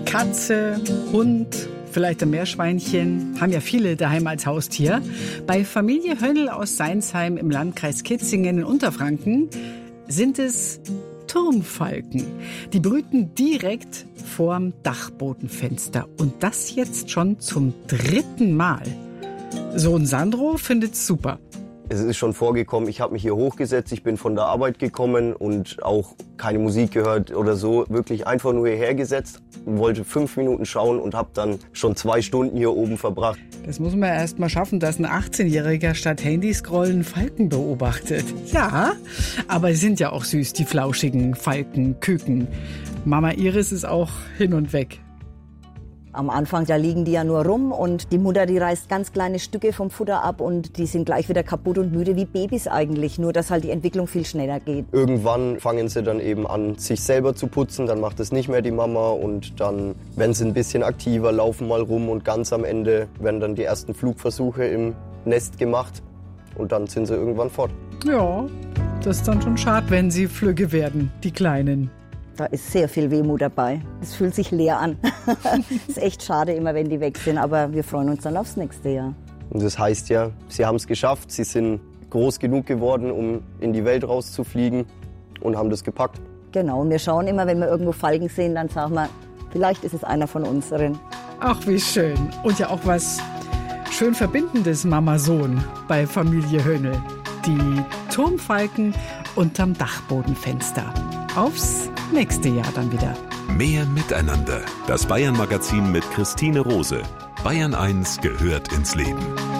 Katze, Hund, vielleicht ein Meerschweinchen, haben ja viele daheim als Haustier. Bei Familie Hönnl aus Seinsheim im Landkreis Kitzingen in Unterfranken sind es Turmfalken. Die brüten direkt vorm Dachbodenfenster. Und das jetzt schon zum 3. Mal. Sohn Sandro findet's super. Es ist schon vorgekommen, ich habe mich hier hochgesetzt, ich bin von der Arbeit gekommen und auch keine Musik gehört oder so, wirklich einfach nur hierher gesetzt und wollte 5 Minuten schauen und habe dann schon 2 Stunden hier oben verbracht. Das muss man erst mal schaffen, dass ein 18-Jähriger statt Handyscrollen Falken beobachtet. Ja, aber sie sind ja auch süß, die flauschigen Falkenküken. Mama Iris ist auch hin und weg. Am Anfang, da liegen die ja nur rum und die Mutter, die reißt ganz kleine Stücke vom Futter ab und die sind gleich wieder kaputt und müde wie Babys eigentlich, nur dass halt die Entwicklung viel schneller geht. Irgendwann fangen sie dann eben an, sich selber zu putzen, dann macht es nicht mehr die Mama und dann werden sie ein bisschen aktiver, laufen mal rum und ganz am Ende werden dann die ersten Flugversuche im Nest gemacht und dann sind sie irgendwann fort. Ja, das ist dann schon schade, wenn sie flügge werden, die Kleinen. Da ist sehr viel Wehmut dabei. Es fühlt sich leer an. Ist echt schade immer, wenn die weg sind, aber wir freuen uns dann aufs nächste Jahr. Und das heißt ja, sie haben es geschafft, sie sind groß genug geworden, um in die Welt rauszufliegen und haben das gepackt. Genau, und wir schauen immer, wenn wir irgendwo Falken sehen, dann sagen wir, vielleicht ist es einer von unseren. Ach, wie schön. Und ja auch was schön Verbindendes, Mama-Sohn, bei Familie Hönnl. Die Turmfalken unterm Dachbodenfenster. Aufs nächste Jahr dann wieder. Mehr Miteinander. Das Bayern-Magazin mit Christine Rose. Bayern 1 gehört ins Leben.